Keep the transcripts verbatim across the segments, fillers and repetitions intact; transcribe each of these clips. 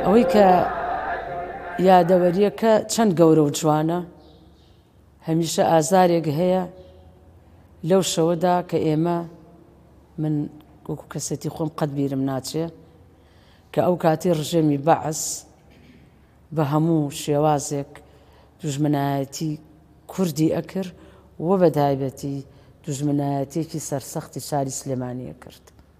ئەوەی کە یادەوەریەکە چەند گەورە و جوانە، هەمیشە ئازارێک هەیە لەو شەوەدا کە ئێمە من وەکو کەسێتی خۆم قەت بیرم ناچێ کە ئەو کاتی ڕژێمی بەعس بە هەموو شێوازێک دوژمنایەتی کوردی ئەکرد و بە تایبەتی دوژمنایەتێکی سەرسەختی شاری سلێمانیە کرد.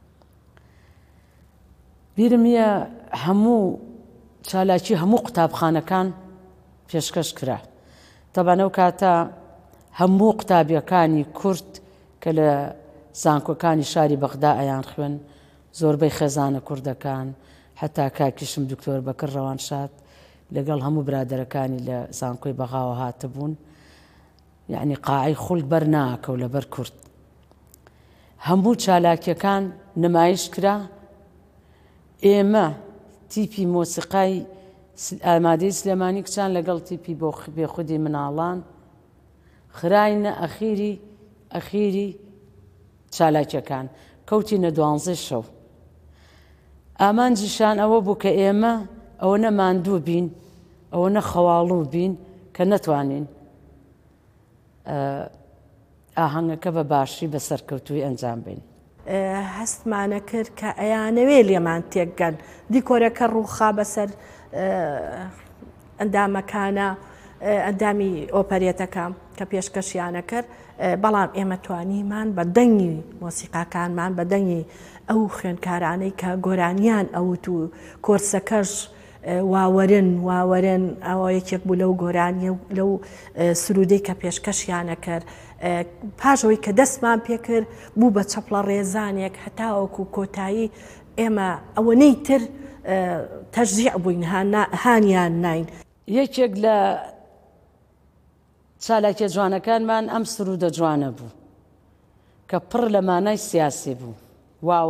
بیرم نییە هەموو چالاکی هەموو قوتابخانەکان پێشکەش کرا. تەبەن ئەو کاتە هەموو قوتابیەکانی کورد کە لە زانکۆکانی شاری بەغدا ئەیان خوێن، زۆربەی خێزانە کوردەکان، هەتا کاکیشم دکتۆر بەکر ڕەوانشاد لەگەڵ هەموو برادەرەکانی لە زانکۆی بەغاوە هاتەبوون، یعنی قاعەی خولد بەر ناکە و لەبەر کورد. هەموو چالاکیەکان نمایش کرا. ئێمە تیپی مۆسیقای ئامادەی سلێمانی کچان لەگەڵ تیپی بۆ بێخودی مناڵان خراینە ئەخیری ئەخیری چالاکیەکان کەوتینە دوانزەی شەو. ئامانجیشان ئەوە بوو کە ئێمە ئەوە نە ماندوو بین، ئەوە نە خەواڵوو بین کە نەتوانین ئاهەنگەکە بە باشی بە سەرکەوتووی ئەنجام بین. هەستمانە کرد کە ئەیانەوێ لێمان تێکگەن، دیکۆرەکە ڕووخا بەسەر ئەندامەکانە ئەندامی ئۆپەرێتەکە کە پێشکەشیانە کرد، بەڵام ئێمە توانیمان بە دەنگی مۆسیقاکانمان بە دەنگی ئەو خوێندکارانەی کە گۆرانیان ئەوت و کۆرسەکەش واوەرن واوەرن ئەوە یەکێک بوو لەو گۆرانی لەو سرودەی کە پێشکەشیانە کرد. پاشەوەی کە دەستمان پێکرد بوو بە چەپڵە ڕێزانێک هەتاوەکو کۆتایی ئێمە ئەوەنەی تر تەشجیع بووین هانیان ناین. یەکێک لە چالاکیە جوانەکانمان ئەم سرودە جوانە بوو کە پڕ لە مانای سیاسی بوو.